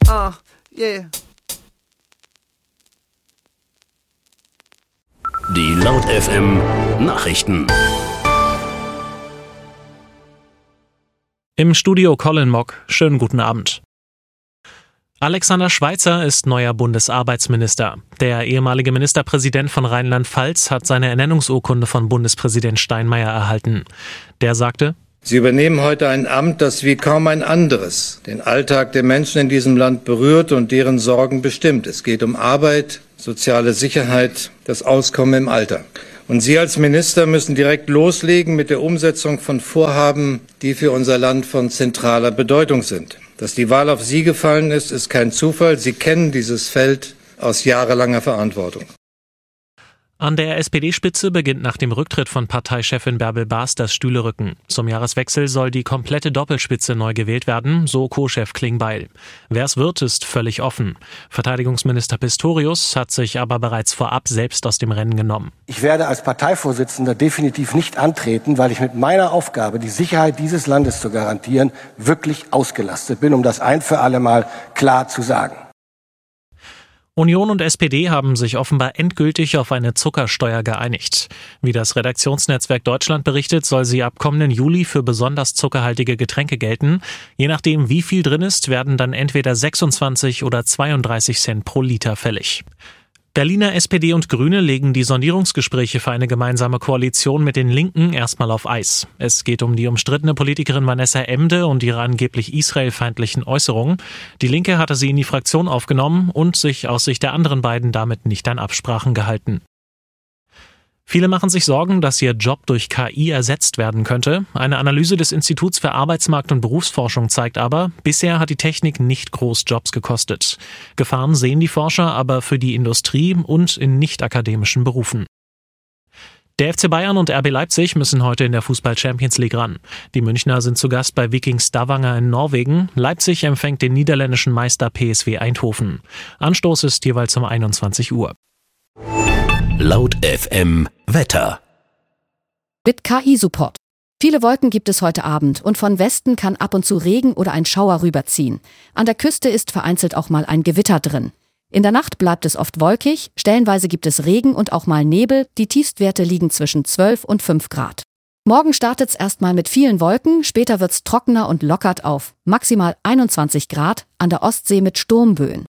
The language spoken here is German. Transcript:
Yeah. Die Laut FM Nachrichten. Im Studio Colin Mock. Schönen guten Abend. Alexander Schweitzer ist neuer Bundesarbeitsminister. Der ehemalige Ministerpräsident von Rheinland-Pfalz hat seine Ernennungsurkunde von Bundespräsident Steinmeier erhalten. Der sagte: Sie übernehmen heute ein Amt, das wie kaum ein anderes den Alltag der Menschen in diesem Land berührt und deren Sorgen bestimmt. Es geht um Arbeit, soziale Sicherheit, das Auskommen im Alter. Und Sie als Minister müssen direkt loslegen mit der Umsetzung von Vorhaben, die für unser Land von zentraler Bedeutung sind. Dass die Wahl auf Sie gefallen ist, ist kein Zufall. Sie kennen dieses Feld aus jahrelanger Verantwortung. An der SPD-Spitze beginnt nach dem Rücktritt von Parteichefin Bärbel Baas das Stühlerücken. Zum Jahreswechsel soll die komplette Doppelspitze neu gewählt werden, so Co-Chef Klingbeil. Wer es wird, ist völlig offen. Verteidigungsminister Pistorius hat sich aber bereits vorab selbst aus dem Rennen genommen. Ich werde als Parteivorsitzender definitiv nicht antreten, weil ich mit meiner Aufgabe, die Sicherheit dieses Landes zu garantieren, wirklich ausgelastet bin, um das ein für alle Mal klar zu sagen. Union und SPD haben sich offenbar endgültig auf eine Zuckersteuer geeinigt. Wie das Redaktionsnetzwerk Deutschland berichtet, soll sie ab kommenden Juli für besonders zuckerhaltige Getränke gelten. Je nachdem, wie viel drin ist, werden dann entweder 26 oder 32 Cent pro Liter fällig. Berliner SPD und Grüne legen die Sondierungsgespräche für eine gemeinsame Koalition mit den Linken erstmal auf Eis. Es geht um die umstrittene Politikerin Vanessa Emde und ihre angeblich israelfeindlichen Äußerungen. Die Linke hatte sie in die Fraktion aufgenommen und sich aus Sicht der anderen beiden damit nicht an Absprachen gehalten. Viele machen sich Sorgen, dass ihr Job durch KI ersetzt werden könnte. Eine Analyse des Instituts für Arbeitsmarkt- und Berufsforschung zeigt aber, bisher hat die Technik nicht groß Jobs gekostet. Gefahren sehen die Forscher aber für die Industrie und in nicht-akademischen Berufen. Der FC Bayern und RB Leipzig müssen heute in der Fußball-Champions League ran. Die Münchner sind zu Gast bei Viking Stavanger in Norwegen. Leipzig empfängt den niederländischen Meister PSV Eindhoven. Anstoß ist jeweils um 21 Uhr. Laut FM Wetter. Mit KI-Support. Viele Wolken gibt es heute Abend und von Westen kann ab und zu Regen oder ein Schauer rüberziehen. An der Küste ist vereinzelt auch mal ein Gewitter drin. In der Nacht bleibt es oft wolkig, stellenweise gibt es Regen und auch mal Nebel. Die Tiefstwerte liegen zwischen 12 und 5 Grad. Morgen startet es erstmal mit vielen Wolken, später wird es trockener und lockert auf. Maximal 21 Grad, an der Ostsee mit Sturmböen.